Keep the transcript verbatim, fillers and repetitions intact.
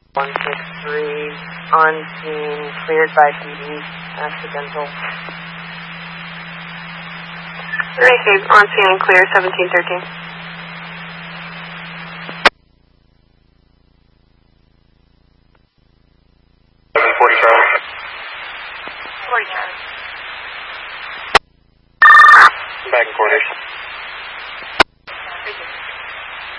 one six three, on scene, cleared by P D, accidental. Receive, on scene, clear, seventeen thirteen. forty Charlie. forty Charlie. Back in quarters.